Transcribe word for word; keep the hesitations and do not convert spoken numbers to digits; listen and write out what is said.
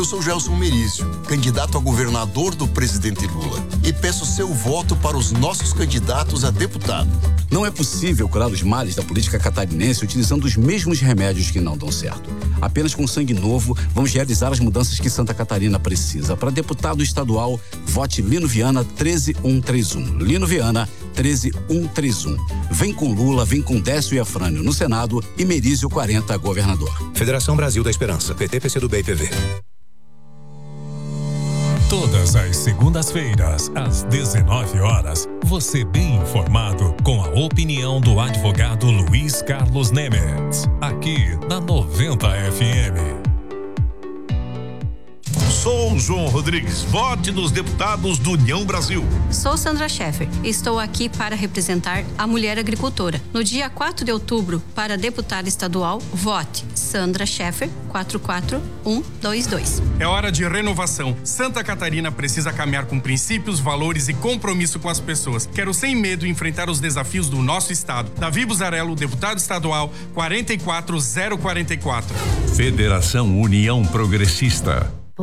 Eu sou Gelson Merizio, candidato a governador do presidente Lula, e peço seu voto para os nossos candidatos a deputado. Não é possível curar os males da política catarinense utilizando os mesmos remédios que não dão certo. Apenas com sangue novo, vamos realizar as mudanças que Santa Catarina precisa. Para deputado estadual, vote Lino Viana treze mil cento e trinta e um. Lino Viana treze mil cento e trinta e um. Vem com Lula, vem com Décio e Afrânio no Senado e Merizio quarenta governador. Federação Brasil da Esperança, P T, P C do B e P V. Todas as segundas-feiras, às dezenove horas, você bem informado com a opinião do advogado Luiz Carlos Nemetz, aqui na noventa F M. Sou João Rodrigues, vote nos deputados do União Brasil. Sou Sandra Scheffer e estou aqui para representar a mulher agricultora. No dia quatro de outubro, para deputada estadual, vote Sandra Scheffer quatro quatro um dois dois. É hora de renovação. Santa Catarina precisa caminhar com princípios, valores e compromisso com as pessoas. Quero sem medo enfrentar os desafios do nosso estado. Davi Buzarello, deputado estadual, quatro quatro zero quatro quatro. Federação União Progressista.